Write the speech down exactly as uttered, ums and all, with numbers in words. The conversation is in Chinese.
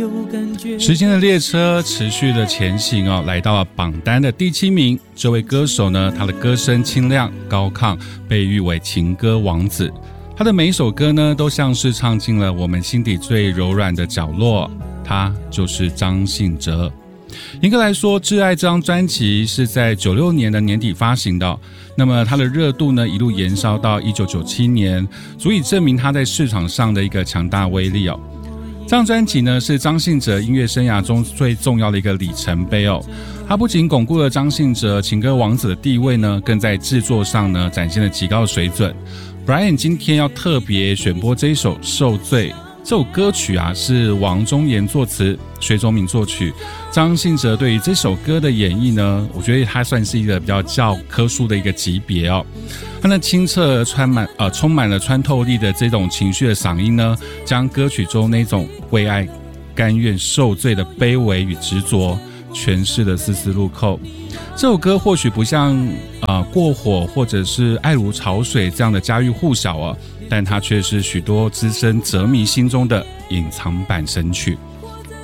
时间的列车持续的前行哦，来到了榜单的第七名。这位歌手呢，他的歌声清亮高亢，被誉为情歌王子。他的每一首歌呢，都像是唱进了我们心底最柔软的角落。他就是张信哲。严格来说，《挚爱》这张专辑是在九六年的年底发行的，那么它的热度呢一路延烧到一九九七年，足以证明它在市场上的一个强大威力哦。这张专辑呢是张信哲音乐生涯中最重要的一个里程碑哦。它不仅巩固了张信哲情歌王子的地位呢，更在制作上呢展现了极高的水准。Brian 今天要特别选播这一首《受罪》。这首歌曲啊是王中岩作词，薛宗明作曲。张信哲对于这首歌的演绎呢，我觉得他算是一个比较教科书的一个级别哦。他那清澈穿满呃充满了穿透力的这种情绪的嗓音呢，将歌曲中那种为爱甘愿受罪的卑微与执着诠释的丝丝入扣。这首歌或许不像呃过火或者是爱如潮水这样的家喻户晓啊，但它却是许多资深哲迷心中的隐藏版神曲。